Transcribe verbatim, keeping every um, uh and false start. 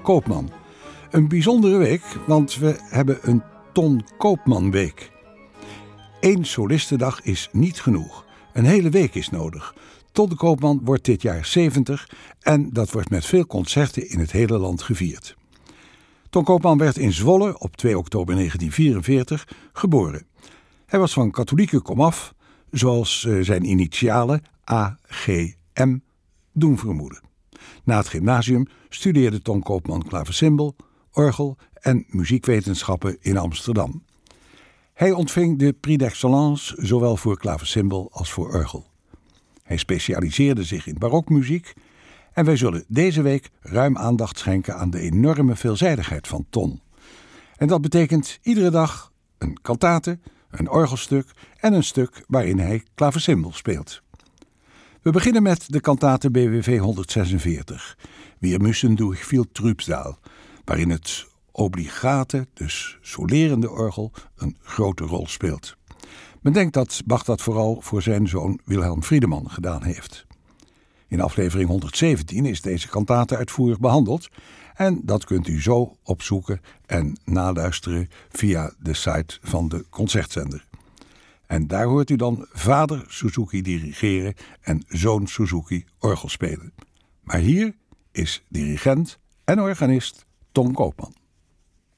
Koopman. Een bijzondere week, want we hebben een Ton Koopman week. Eén solistendag is niet genoeg. Een hele week is nodig. Ton de Koopman wordt dit jaar zeventig en dat wordt met veel concerten in het hele land gevierd. Ton Koopman werd in Zwolle op twee oktober negentien vierenveertig geboren. Hij was van katholieke komaf, zoals zijn initialen A G M doen vermoeden. Na het gymnasium studeerde Ton Koopman klaversymbal, orgel en muziekwetenschappen in Amsterdam. Hij ontving de Prix d'Excellence zowel voor klaversymbal als voor orgel. Hij specialiseerde zich in barokmuziek en wij zullen deze week ruim aandacht schenken aan de enorme veelzijdigheid van Ton. En dat betekent iedere dag een kantate, een orgelstuk en een stuk waarin hij klaversymbal speelt. We beginnen met de kantate B W V honderdzesenveertig, Wir müssen durch viel Trübsal, waarin het obligate, dus solerende orgel een grote rol speelt. Men denkt dat Bach dat vooral voor zijn zoon Wilhelm Friedemann gedaan heeft. In aflevering honderdzeventien is deze kantate uitvoerig behandeld en dat kunt u zo opzoeken en naluisteren via de site van de concertzender. En daar hoort u dan vader Suzuki dirigeren en zoon Suzuki orgel spelen. Maar hier is dirigent en organist Ton Koopman.